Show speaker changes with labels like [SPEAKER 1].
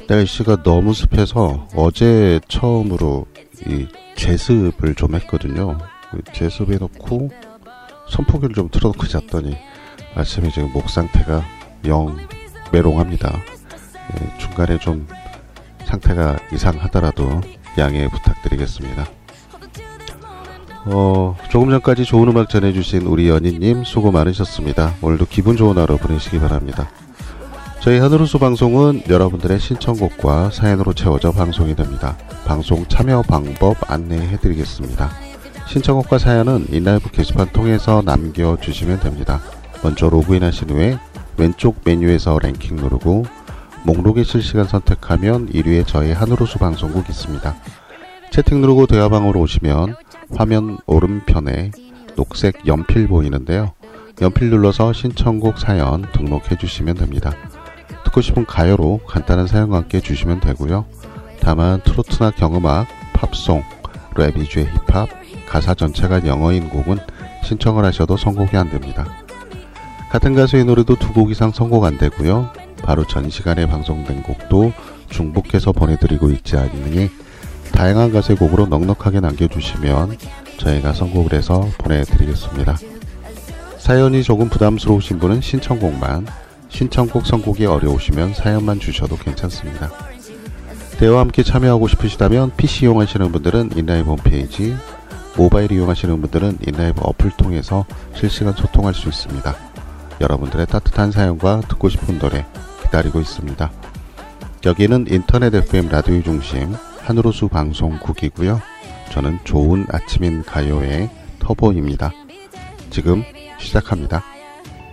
[SPEAKER 1] 날씨가 너무 습해서 어제 처음으로 이 제습을 좀 했거든요. 제습해놓고 선풍기를 좀 틀어놓고 잤더니 아침에 지금 목 상태가 영 메롱합니다. 중간에 좀 상태가 이상하더라도 양해 부탁드리겠습니다. 조금 전까지 좋은 음악 전해주신 우리 연희님 수고 많으셨습니다. 오늘도 기분 좋은 하루 보내시기 바랍니다. 저희 하늘호수 방송은 여러분들의 신청곡과 사연으로 채워져 방송이 됩니다. 방송 참여 방법 안내해드리겠습니다. 신청곡과 사연은 인라이브 게시판 통해서 남겨주시면 됩니다. 먼저 로그인 하신 후에 왼쪽 메뉴에서 랭킹 누르고 목록에 실시간 선택하면 1위에 저희 하늘호수 방송국 있습니다. 채팅 누르고 대화방으로 오시면 화면 오른편에 녹색 연필 보이는데요. 연필 눌러서 신청곡 사연 등록해 주시면 됩니다. 듣고 싶은 가요로 간단한 사연과 함께 주시면 되고요. 다만 트로트나 경음악, 팝송, 랩 위주의 힙합, 가사 전체가 영어인 곡은 신청을 하셔도 선곡이 안됩니다. 같은 가수의 노래도 2곡 이상 선곡 안되고요. 바로 전 시간에 방송된 곡도 중복해서 보내드리고 있지 않으니 다양한 가수의 곡으로 넉넉하게 남겨주시면 저희가 선곡을 해서 보내드리겠습니다. 사연이 조금 부담스러우신 분은 신청곡만, 신청곡 선곡이 어려우시면 사연만 주셔도 괜찮습니다. 대화와 함께 참여하고 싶으시다면 PC 이용하시는 분들은 인라이브 홈페이지, 모바일 이용하시는 분들은 인라이브 어플 통해서 실시간 소통할 수 있습니다. 여러분들의 따뜻한 사연과 듣고 싶은 노래 기다리고 있습니다. 여기는 인터넷 FM 라디오 중심 하늘호수 방송국이고요. 저는 좋은 아침인 가요의 터보입니다. 지금 시작합니다.